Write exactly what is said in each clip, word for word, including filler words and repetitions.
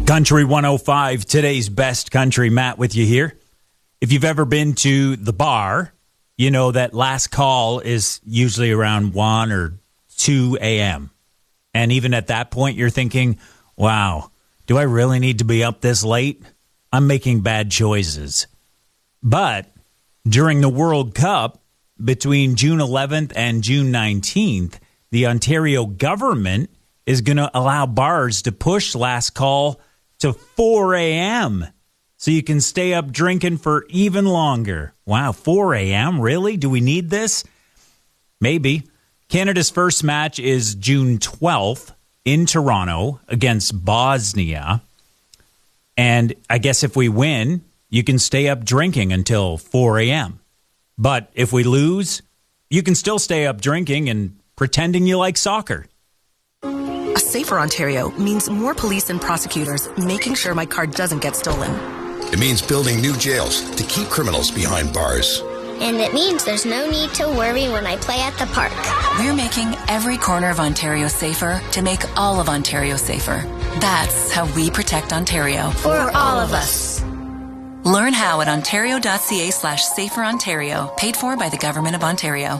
Country one oh five, today's best country. Matt with you here. If you've ever been to the bar, you know that last call is usually around one or two a.m. And even at that point, you're thinking, wow, do I really need to be up this late? I'm making bad choices. But during the World Cup, between June eleventh and June nineteenth, the Ontario government is going to allow bars to push last call to four a.m. so you can stay up drinking for even longer. Wow, four a.m.? Really? Do we need this? Maybe. Canada's first match is June twelfth in Toronto against Bosnia. And I guess if we win, you can stay up drinking until four a.m. But if we lose, you can still stay up drinking and pretending you like soccer. A safer Ontario means more police and prosecutors making sure my car doesn't get stolen. It means building new jails to keep criminals behind bars. And it means there's no need to worry when I play at the park. We're making every corner of Ontario safer to make all of Ontario safer. That's how we protect Ontario. For all of us. Learn how at ontario.ca slash safer Ontario. Paid for by the Government of Ontario.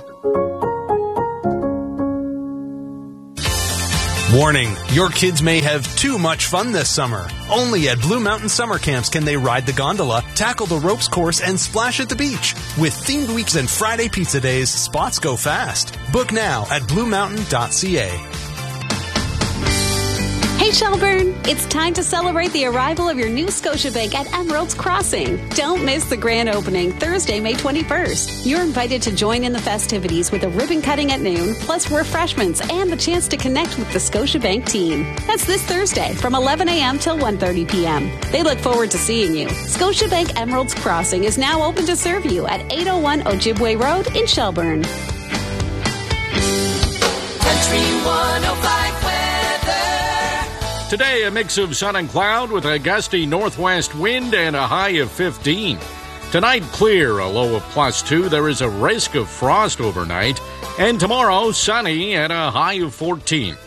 Warning, your kids may have too much fun this summer. Only at Blue Mountain Summer Camps can they ride the gondola, tackle the ropes course, and splash at the beach. With themed weeks and Friday pizza days, spots go fast. Book now at blue mountain dot c a. Hey Shelburne, it's time to celebrate the arrival of your new Scotiabank at Emerald's Crossing. Don't miss the grand opening Thursday, May twenty-first. You're invited to join in the festivities with a ribbon cutting at noon, plus refreshments and the chance to connect with the Scotiabank team. That's this Thursday from eleven a.m. till one thirty p.m. They look forward to seeing you. Scotiabank Emerald's Crossing is now open to serve you at eight oh one Ojibwe Road in Shelburne. Country one oh five. Today, a mix of sun and cloud with a gusty northwest wind and a high of fifteen. Tonight, clear, a low of plus two. There is a risk of frost overnight. And tomorrow, sunny and a high of fourteen.